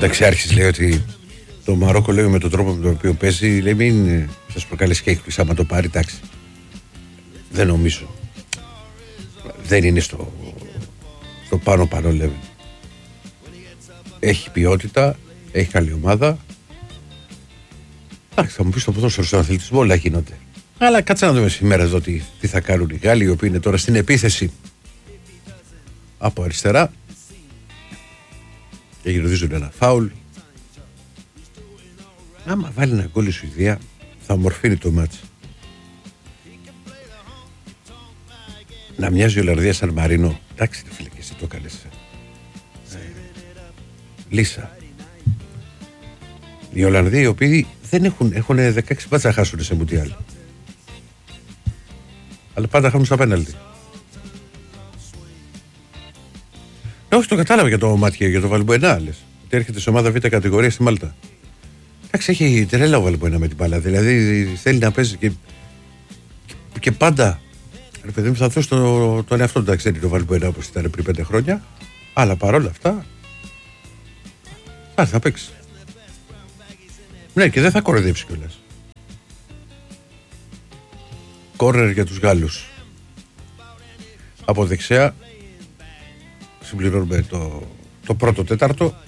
ταξιάρχης λέει ότι το Μαρόκο, λέει, με τον τρόπο με τον οποίο παίζει, λέει, μην σας προκαλέσει και έκπληξη άμα το πάρει, εντάξει. Δεν νομίζω. Δεν είναι στο πάνω level. Έχει ποιότητα, έχει καλή ομάδα. Εντάξει, θα μου πει στο ποδόσφαιρο, στον αθλητισμό όλα γίνονται. Αλλά κάτσε να δούμε σήμερα εδώ τι θα κάνουν οι Γάλλοι, οι οποίοι είναι τώρα στην επίθεση από αριστερά και γυροδίζουν ένα φάουλ. Άμα βάλει ένα γκολ η Σουηδία, θα ομορφύνει το μάτς. Να μοιάζει η Ολλανδία σαν Μαρίνο. Εντάξει, φίλε, και εσύ το έκανες. Λύσα. Οι Ολλανδοί, οι οποίοι δεν έχουν 16 μάτσα να χάσουν σε Μουντιάλ. Αλλά πάντα χάνουν στα πέναλτι. Όχι, το κατάλαβα για το Μάτια, για το Βαλμποενά, λες. Ότι έρχεται σε ομάδα Β κατηγορία στη Μάλτα. Εντάξει, έχει τρέλα ο Βαλμποενά με την μπάλα. Δηλαδή θέλει να παίζει και πάντα. Ρε παιδί μου, θα δώσει τον εαυτό του, εντάξει, το Βαλμποενά όπως ήταν πριν 5 χρόνια. Αλλά παρόλα αυτά θα παίξει. Ναι, και δεν θα κοροϊδέψει κιόλας. Κόρνερ για τους Γάλλους. Από δεξιά συμπληρώνουμε το πρώτο τέταρτο.